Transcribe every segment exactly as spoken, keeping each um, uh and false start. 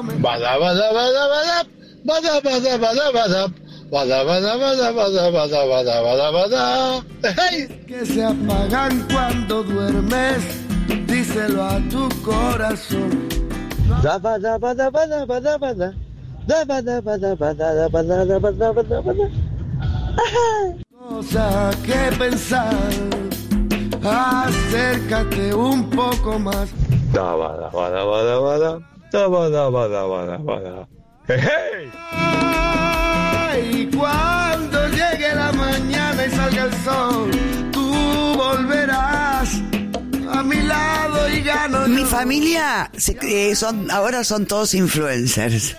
Bada, bada, bada, bada. Bada, bada, bada, bada. Bada, bada, bada, bada, bada, bada, bada, bada. ¡Hey! Que se apagan cuando duermes, díselo a tu corazón. Da, bada, bada, bada, bada, bada. Da, bada, bada, bada, bada, bada, bada, bada. Cosa que pensar, acércate un poco más. Da, bada, bada, bada, bada. Da, bada, bada, bada, bada. ¡Hey! Y cuando llegue la mañana y salga el sol, tú volverás a mi lado y gano. Mi familia se, eh, son ahora son todos influencers.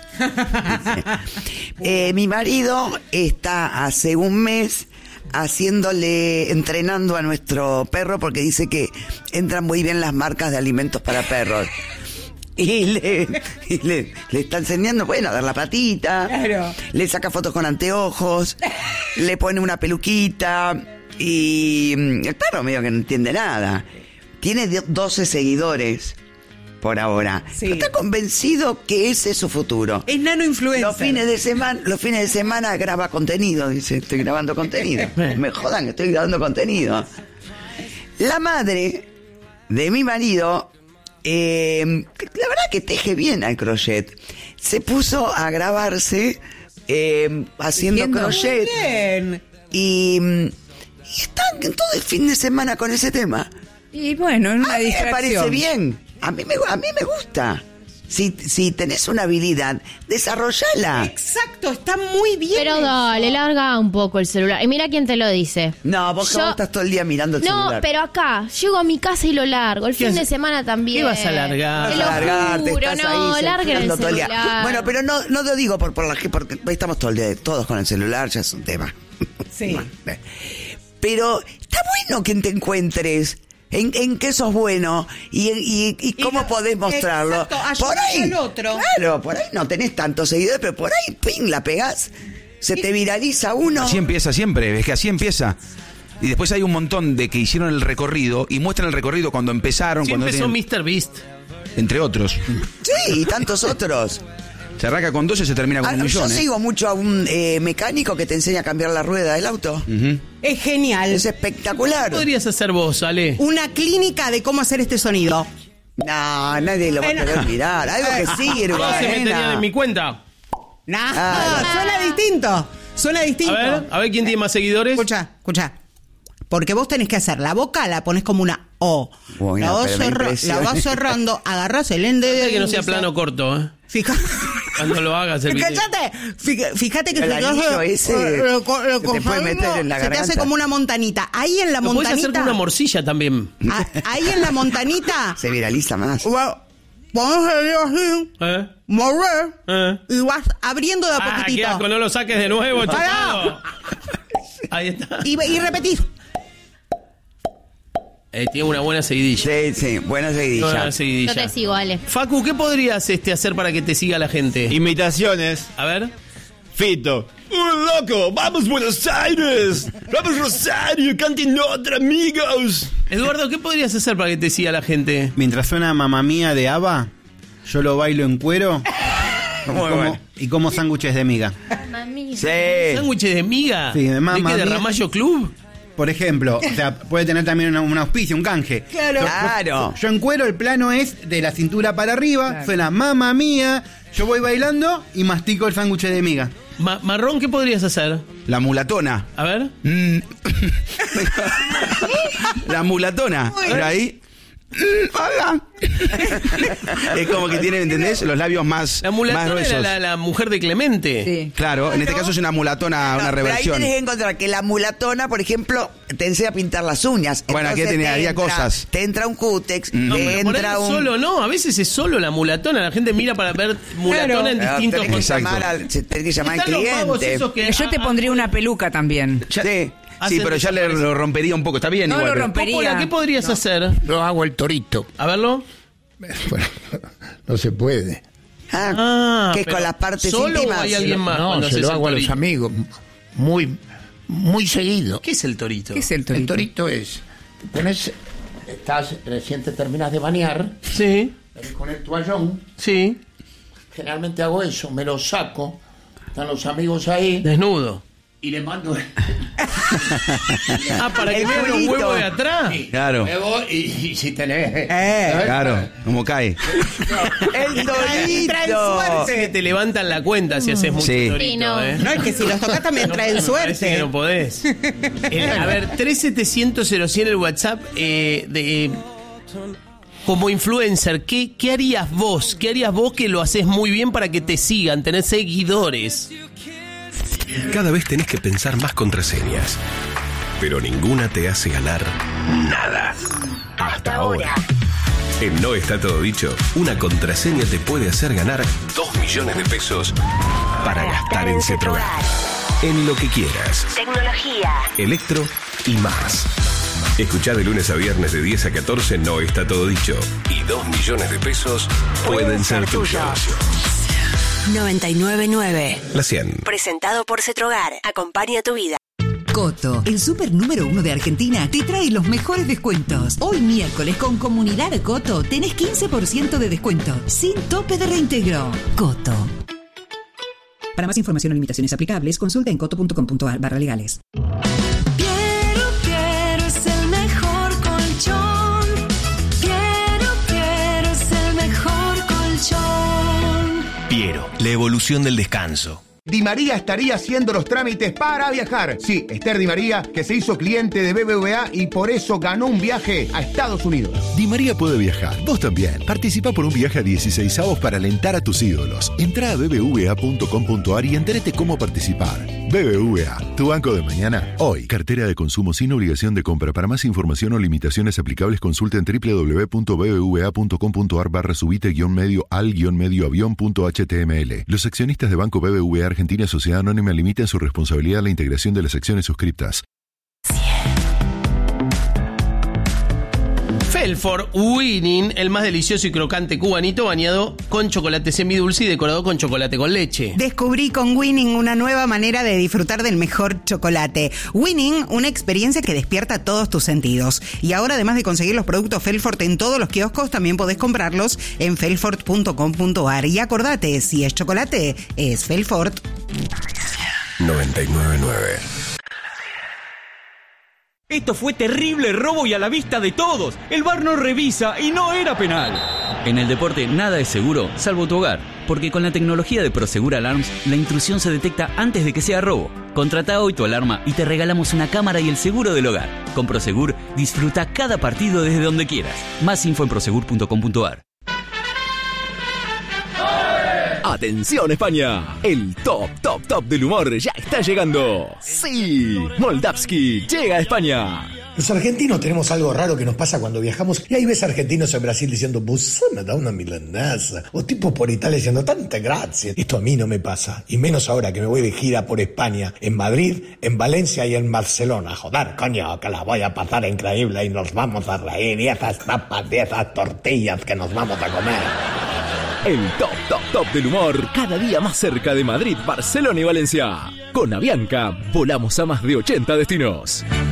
eh, mi marido está hace un mes haciéndole, entrenando a nuestro perro porque dice que entran muy bien las marcas de alimentos para perros. Y, le, y le, le está enseñando, bueno, a dar la patita, claro. Le saca fotos con anteojos, le pone una peluquita y el perro medio que no entiende nada. Tiene doce seguidores por ahora. Sí. Está convencido que ese es su futuro. Es nano influencer. Los fines de semana, los fines de semana graba contenido, dice, estoy grabando contenido. Me jodan que estoy grabando contenido. La madre de mi marido, eh, la verdad que teje bien al crochet. Se puso a grabarse eh, haciendo Entiendo. crochet. Muy bien. Y, y están todo el fin de semana con ese tema. Y bueno, es una a mí distracción. me parece bien. A mí me, a mí me gusta. Si, si tenés una habilidad, desarrollala. Exacto, está muy bien. Pero dale, larga un poco el celular. Y mira quién te lo dice. No, vos, Yo... vos estás todo el día mirando el no, celular. No, pero acá, llego a mi casa y lo largo. El fin de semana también. ¿Qué vas a largar? Te lo largarte, juro, estás no, ahí larga el todo el celular. día. Bueno, pero no, no lo digo por, por la porque estamos todo el día todos con el celular, ya es un tema. Sí. Pero está bueno que te encuentres. En, en qué sos bueno y, y, y cómo y lo, podés mostrarlo. Exacto, por ahí, al otro. Claro, por ahí no tenés tantos seguidores, pero por ahí, ping, la pegás, se te viraliza uno. Así empieza siempre, es que así empieza. Y después hay un montón de que hicieron el recorrido y muestran el recorrido cuando empezaron. Sí, cuando empezó tenían, míster Beast. Entre otros. Sí, y tantos otros. Se arranca con doce y se termina con ah, un millón. Yo ¿eh? sigo mucho a un eh, mecánico que te enseña a cambiar la rueda del auto. Uh-huh. Es genial. Es espectacular. ¿Qué podrías hacer vos, Ale? Una clínica de cómo hacer este sonido. No, nadie lo va a poder mirar. Algo que sirva. ¿Se meterían en mi cuenta? No, ah, no, suena distinto. Suena distinto. A ver, a ver quién tiene más seguidores. Escucha, escucha. Porque vos tenés que hacer la boca, la pones como una O. Bueno, la, vas cerra- la vas cerrando, agarrás el ende de... Que no sea plano corto, ¿eh? Fíjate. Cuando lo hagas el video. Fíjate, fíjate que el se te hace, ese lo, lo, lo te puede meter en la se garganta. te hace como una montanita. Ahí en la lo montanita. Puedes hacer con una morcilla también. A, ahí en la montanita. Se viraliza más. Bueno, vamos a ir así. ¿Eh? Mover. ¿Eh? Y vas abriendo de a ah, poquitito. Qué asco, no lo saques de nuevo, chupado. Ahí está. Y, y repetís. Eh, tiene una buena seguidilla. Sí, sí, buena seguidilla. Buena seguidilla. Yo te sigo, Ale. Facu, ¿qué podrías este, hacer para que te siga la gente? Imitaciones. A ver. Fito. ¡Oh, loco! ¡Vamos, Buenos Aires! ¡Vamos, Rosario! ¡Canten otra, amigos! Eduardo, ¿qué podrías hacer para que te siga la gente? Mientras suena Mamma Mía de ABBA, yo lo bailo en cuero y como, bueno. y como sándwiches de miga. Mamma mía. Sí. ¿Sándwiches de miga? Sí, de Mamma ¿De qué? ¿De Mía. Ramallo Club? Por ejemplo, o sea, puede tener también una, un auspicio, un canje. Claro. Yo, Claro. Yo, yo en cuero, el plano es de la cintura para arriba, Claro. suena Mamma Mía, yo voy bailando y mastico el sándwich de miga. Ma- Marrón, ¿qué podrías hacer? La mulatona. A ver. Mm. La mulatona. Pero ahí. Es como que tiene, ¿entendés? Los labios más, La más mulatona gruesos. era la, la mujer de Clemente. Sí. Claro, en este caso es una mulatona, una No, pero ahí reversión. tenés que encontrar que la mulatona, por ejemplo, te enseña a pintar las uñas. Bueno, aquí Entonces tenía- te haría entra- cosas. Te entra un cútex, Mm. No, te pero por ahí entra es un... solo no, a veces es solo la mulatona. La gente mira para ver mulatona en Claro, distintos tenés que Exacto. llamar al, se- tenés que llamar al Están los pavos cliente. esos que Yo te ah, pondría ah, una peluca también. Ya- Sí. Sí, pero ya le lo rompería un poco. Está bien No igual. lo pero- rompería. Popola, ¿qué podrías hacer? Yo hago el torito. A verlo. Bueno, no se puede. Ah, Ah, que es pero con las partes ¿solo íntimas. o hay alguien más? No, cuando se haces lo el hago a los torito? amigos. Muy, muy seguido. ¿Qué es el torito? ¿Qué es el El torito? torito es, te pones, estás, recién te terminas de bañar, Sí, venís con el toallón, sí. generalmente hago eso, me lo saco, están los amigos ahí. Desnudo. Y le mando... Ah, para que vean los huevos de atrás. Sí, Claro. luego, y, y si te le... Eh. Claro, como cae. El Traen dorito. Parece que te levantan la cuenta si haces mucho Sí. torito, Sí, no. ¿eh? No, es que si los tocas también traen Me parece suerte. que no podés. Eh, a ver, tres setecientos cero cien el WhatsApp eh, de... Como influencer, ¿qué, ¿qué harías vos? ¿Qué harías vos que lo haces muy bien para que te sigan, tener seguidores? Cada vez tenés que pensar más contraseñas, pero ninguna te hace ganar nada. Hasta ahora. En No Está Todo Dicho, una contraseña te puede hacer ganar dos millones de pesos para gastar en Cetrogar. En lo que quieras. Tecnología. Electro y más. Escuchá de lunes a viernes de diez a catorce No Está Todo Dicho. Y dos millones de pesos pueden ser tuyos. noventa y nueve punto nueve. La cien. Presentado por Cetrogar. Acompaña tu vida. Coto, el super número uno de Argentina, te trae los mejores descuentos. Hoy miércoles con Comunidad Coto tenés quince por ciento de descuento, sin tope de reintegro. Coto. Para más información o limitaciones aplicables, consulta en coto punto com punto ar barra legales. Piero, Piero es el mejor colchón. Piero, Piero es el mejor colchón. Piero, la evolución del descanso. Di María estaría haciendo los trámites para viajar. Sí, Esther Di María, que se hizo cliente de B B V A y por eso ganó un viaje a Estados Unidos. Di María puede viajar, vos también. Participa por un viaje a dieciséis avos para alentar a tus ídolos. Entrá a b b v a punto com punto ar y entérate cómo participar. B B V A, tu banco de mañana, hoy. Cartera de consumo sin obligación de compra. Para más información o limitaciones aplicables, consulta en w w w punto b b v a punto com punto ar barra subite guión medio al guión medio avión punto h t m l. Los accionistas de Banco B B V A Argentina Sociedad Anónima limitan su responsabilidad a la integración de las acciones suscriptas. Felford Winning, el más delicioso y crocante cubanito bañado con chocolate semidulce y decorado con chocolate con leche. Descubrí con Winning una nueva manera de disfrutar del mejor chocolate. Winning, una experiencia que despierta todos tus sentidos. Y ahora, además de conseguir los productos Felford en todos los kioscos, también podés comprarlos en felford punto com punto ar. Y acordate, si es chocolate, es Felford. noventa y nueve punto nueve. Esto fue terrible robo y a la vista de todos. El V A R no revisa y no era penal. En el deporte nada es seguro, salvo tu hogar. Porque con la tecnología de Prosegur Alarms, la intrusión se detecta antes de que sea robo. Contrata hoy tu alarma y te regalamos una cámara y el seguro del hogar. Con Prosegur, disfruta cada partido desde donde quieras. Más info en prosegur punto com punto ar. ¡Atención España! El top, top, top del humor ya está llegando. ¡Sí! Moldavski llega a España. Los argentinos tenemos algo raro que nos pasa cuando viajamos y ahí ves argentinos en Brasil diciendo "Bussona da una milanesa" o tipos por Italia diciendo "tanta gracia". Esto a mí no me pasa, y menos ahora que me voy de gira por España, en Madrid, en Valencia y en Barcelona. Joder, coño, que la voy a pasar increíble y nos vamos a reír y esas tapas y esas tortillas que nos vamos a comer. El top, top, top del humor, cada día más cerca de Madrid, Barcelona y Valencia. Con Avianca, volamos a más de ochenta destinos.